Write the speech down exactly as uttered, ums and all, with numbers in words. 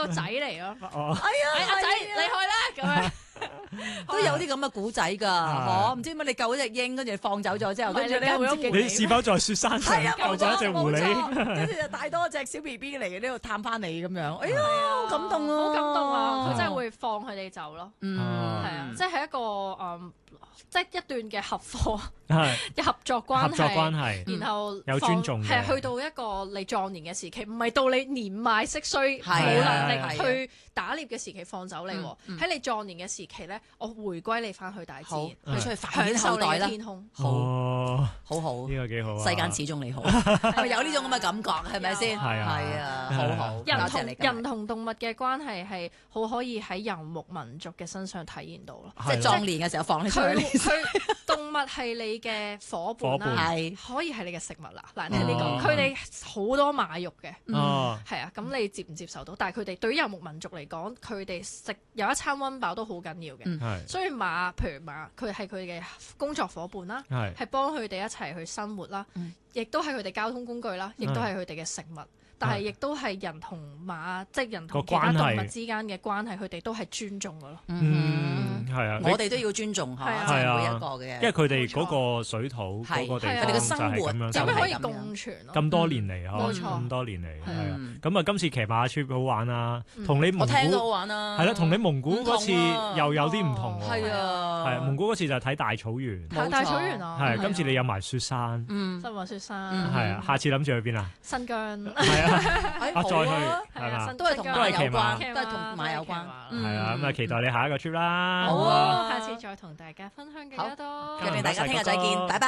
個仔嚟咯。 哦， 哎呀， 阿仔你去啦咁樣。 都有啲咁嘅古仔㗎，嗬？唔知點解你救咗隻鷹，跟住放走咗之後，跟住你救咗狐狸你是否在雪山上係啊， 救咗一隻狐狸？ 冇錯跟住就帶多隻小 B B 嚟呢度探翻你咁樣。哎呀，好感動啊！ 好感動啊！佢真係會放佢哋走咯。 嗯， 係啊，即係一個誒，即係一段嘅合夥係嘅合作關係， 合作關係， 然後有尊重嘅係去到一個你壯年嘅時期，唔係到你年邁色衰冇係能係力去打獵嘅時期放走你喎。 嗯嗯喺你壯年嘅時期咧，我回歸你翻去大自好， 然， 你出去繁衍享受你後代啦嘅天空。 好， 哦， 好好， 呢個幾好啊！ 世間始終你好，咪有呢種咁嘅感覺，係咪先？ 係啊係啊，好好，多人謝你今日同人同動物嘅關係係好可以喺遊牧民族嘅身上體現到咯。 即係壯年嘅時候放你出佢去。 佢動物係你嘅伙伴啦， 係可以係你嘅食物啦。嗱，聽呢哦個，佢哋好多馬肉嘅。 哦， 係啊，咁你接唔接受到？但係佢哋對於遊牧民族嚟講，佢哋食有一餐溫飽都好緊要嘅。 嗯係所以馬，譬如馬，佢係佢嘅工作伙伴啦， 係係幫佢哋一齊去生活啦嗯， 亦都係佢哋交通工具啦，亦都係佢哋嘅食物。但係亦都係人同馬，即係人同其他動物之間嘅關係，佢哋都係尊重嘅咯。 嗯，係啊， 我哋都要尊重下係啊即係每一個嘅， 因為佢哋嗰個水土係嗰個地係啊方就佢哋嘅生活係咁樣就係點樣可以咁樣共存咯？ 咁多年嚟嗬， 冇錯咁多年嚟係啊嗯。 咁啊，今次騎馬 trip 好玩啊，同你蒙我聽到好古玩啊。 係啦，同你蒙古嗰次唔同啊又有啲唔同喎。 係啊， 係啊，蒙古嗰次就係睇大草原， 冇錯大草原啊， 係今次你有埋雪山， 嗯， 新華雪山， 嗯係啊，下次諗住去邊啊？ 新疆， 係啊， 哎啊再去好啊係嘛？ 都係同馬有關，都係同馬有關。嗯係啊，咁啊期待你下一個 trip 啦。 好啊下次再同大家分享更加多。 約定大家聽日再見，拜拜。